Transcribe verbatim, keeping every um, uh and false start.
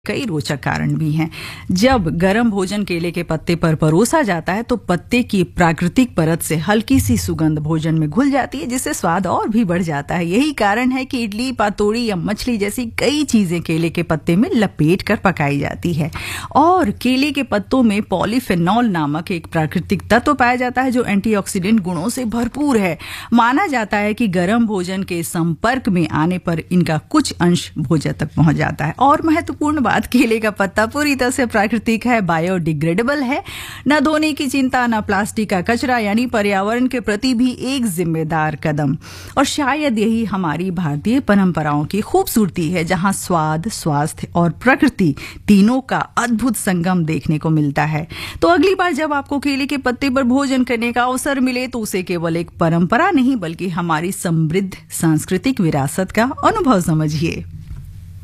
कई रोचक कारण भी हैं। जब गर्म भोजन केले के पत्ते पर परोसा जाता है तो पत्ते की प्राकृतिक परत से हल्की सी सुगंध भोजन में घुल जाती है, जिससे स्वाद और भी बढ़ जाता है। यही कारण है कि इडली, पातोड़ी या मछली जैसी कई चीजें केले के पत्ते में लपेट कर पकाई जाती है। और केले के पत्तों में पॉलीफेनॉल नामक एक प्राकृतिक तत्व पाया जाता है जो एंटीऑक्सीडेंट गुणों से भरपूर है। माना जाता है कि गर्म भोजन के संपर्क में आने पर इनका कुछ अंश भोजन तक पहुंच जाता है। और महत्वपूर्ण बात, केले का पत्ता पूरी तरह से प्राकृतिक है, बायोडिग्रेडेबल है, न धोने की चिंता, न प्लास्टिक का कचरा, यानी पर्यावरण के प्रति भी एक जिम्मेदार कदम। और शायद यही हमारी भारतीय परंपराओं की खूबसूरती है, जहां स्वाद, स्वास्थ्य और प्रकृति तीनों का अद्भुत संगम देखने को मिलता है। तो अगली बार जब आपको केले के पत्ते पर भोजन करने का अवसर मिले तो उसे केवल एक परंपरा नहीं बल्कि हमारी समृद्ध सांस्कृतिक विरासत का अनुभव समझिए।